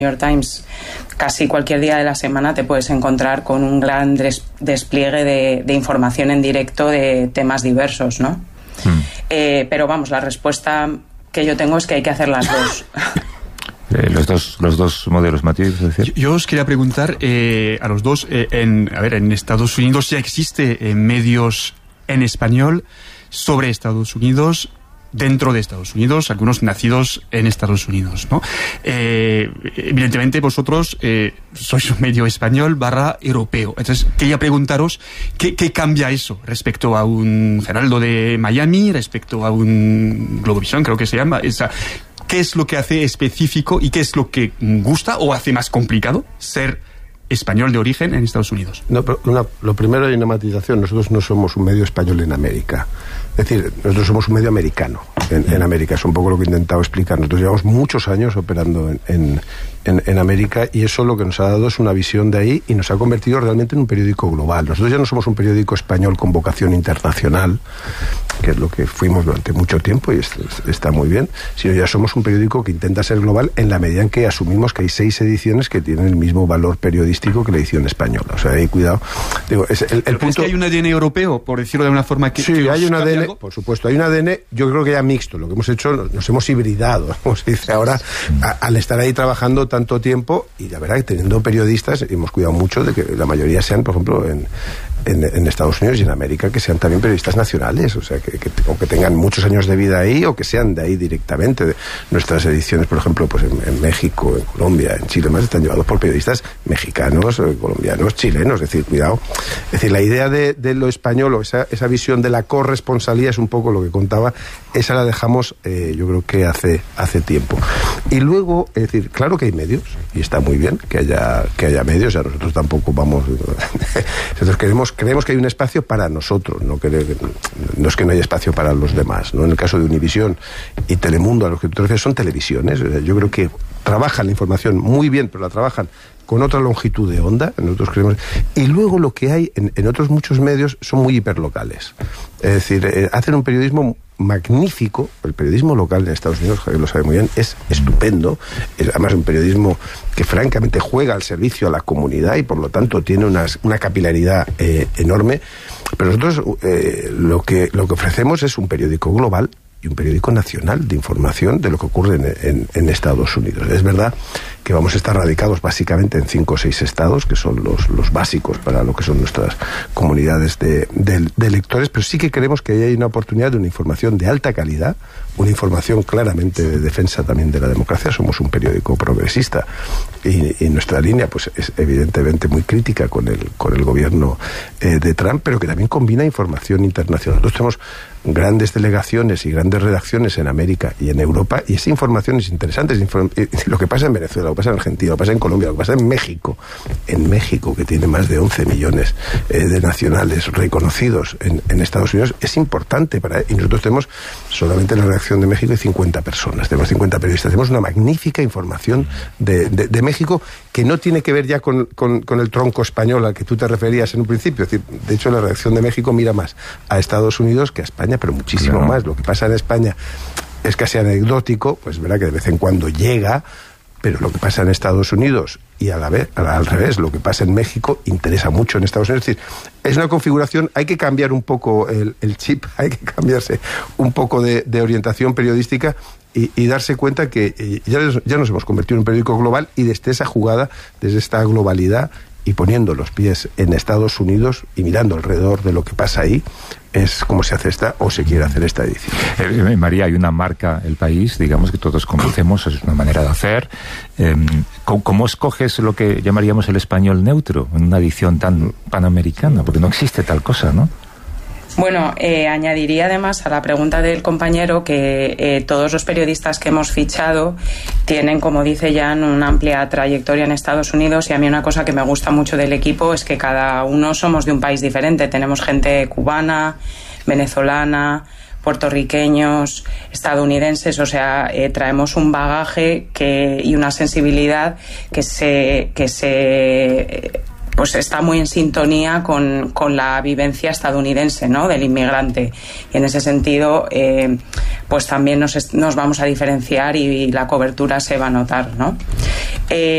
York Times, casi cualquier día de la semana te puedes encontrar con un gran despliegue de información en directo de temas diversos, ¿no? Pero vamos, la respuesta que yo tengo es que hay que hacer las dos. Los dos modelos, Matías, es decir. Yo os quería preguntar a los dos, en Estados Unidos ya existe medios en español sobre Estados Unidos, dentro de Estados Unidos, algunos nacidos en Estados Unidos, ¿no? Evidentemente vosotros sois un medio español / europeo. Entonces quería preguntaros ¿qué cambia eso respecto a un Heraldo de Miami, respecto a un Globovisión, creo que se llama? ¿Qué es lo que hace específico y qué es lo que gusta o hace más complicado ser español de origen en Estados Unidos? No, pero lo primero hay una matización. Nosotros no somos un medio español en América. Es decir, nosotros somos un medio americano en América. Es un poco lo que he intentado explicar. Nosotros llevamos muchos años operando en América y eso lo que nos ha dado es una visión de ahí y nos ha convertido realmente en un periódico global. Nosotros ya no somos un periódico español con vocación internacional, que es lo que fuimos durante mucho tiempo y está muy bien, sino ya somos un periódico que intenta ser global en la medida en que asumimos que hay 6 ediciones que tienen el mismo valor periodístico que la edición española. O sea, ahí cuidado. Digo, el punto... ¿Es que hay un ADN europeo, por decirlo de una forma que... Sí, que hay un ADN, algo? por supuesto, hay un ADN, yo creo que ya mixto. Lo que hemos hecho, nos hemos hibridado, como se dice ahora, al estar ahí trabajando tanto tiempo y la verdad que teniendo periodistas, hemos cuidado mucho de que la mayoría sean, por ejemplo, en Estados Unidos y en América, que sean también periodistas nacionales, o sea, que tengan muchos años de vida ahí o que sean de ahí directamente. Nuestras ediciones, por ejemplo, pues en México, en Colombia, en Chile, más están llevados por periodistas mexicanos, colombianos, chilenos, es decir, cuidado. Es decir, la idea de lo español o esa visión de la corresponsalía es un poco lo que contaba, esa la dejamos, yo creo que hace tiempo. Y luego, es decir, claro que hay medios, y está muy bien que haya medios, o sea, nosotros tampoco vamos... nosotros creemos que hay un espacio para nosotros, no es que no haya espacio para los demás, ¿no? En el caso de Univisión y Telemundo, a los que tú te refieres, son televisiones. Yo creo que trabajan la información muy bien, pero la trabajan con otra longitud de onda, nosotros creemos. Y luego lo que hay en otros muchos medios son muy hiperlocales. Es decir, hacen un periodismo magnífico. El periodismo local en Estados Unidos, Javier lo sabe muy bien, es estupendo. Es además un periodismo que francamente juega al servicio a la comunidad y por lo tanto tiene una capilaridad enorme. Pero nosotros lo que ofrecemos es un periódico global y un periódico nacional de información de lo que ocurre en Estados Unidos. Es verdad que vamos a estar radicados básicamente en 5 o 6 estados, que son los básicos para lo que son nuestras comunidades de lectores, pero sí que creemos que ahí hay una oportunidad de una información de alta calidad, una información claramente de defensa también de la democracia. Somos un periódico progresista y nuestra línea pues es evidentemente muy crítica con el gobierno de Trump, pero que también combina información internacional. Nosotros tenemos grandes delegaciones y grandes redacciones en América y en Europa, y esa información es interesante. Lo que pasa en Venezuela, lo que pasa en Argentina, lo que pasa en Colombia, lo que pasa en México, que tiene más de 11 millones de nacionales reconocidos en Estados Unidos, es importante y nosotros tenemos solamente en la redacción de México hay 50 personas, tenemos 50 periodistas, tenemos una magnífica información de México que no tiene que ver ya con el tronco español al que tú te referías en un principio. Es decir, de hecho la redacción de México mira más a Estados Unidos que a España, pero muchísimo más. Lo que pasa en España es casi anecdótico, pues verá que de vez en cuando llega, pero lo que pasa en Estados Unidos y al revés, lo que pasa en México interesa mucho en Estados Unidos. Es decir, es una configuración, hay que cambiar un poco el chip, hay que cambiarse un poco de orientación periodística y darse cuenta que ya nos hemos convertido en un periódico global, y desde esa jugada, desde esta globalidad y poniendo los pies en Estados Unidos y mirando alrededor de lo que pasa ahí, es como se hace se quiere hacer esta edición. María, hay una marca, El País, digamos, que todos conocemos, es una manera de hacer. ¿Cómo escoges lo que llamaríamos el español neutro en una edición tan panamericana? Porque no existe tal cosa, ¿no? Bueno, añadiría además a la pregunta del compañero que todos los periodistas que hemos fichado tienen, como dice Jan, una amplia trayectoria en Estados Unidos, y a mí una cosa que me gusta mucho del equipo es que cada uno somos de un país diferente. Tenemos gente cubana, venezolana, puertorriqueños, estadounidenses, o sea, traemos un bagaje y una sensibilidad que se pues está muy en sintonía con la vivencia estadounidense, ¿no?, del inmigrante. Y en ese sentido, pues también nos vamos a diferenciar y la cobertura se va a notar, ¿no?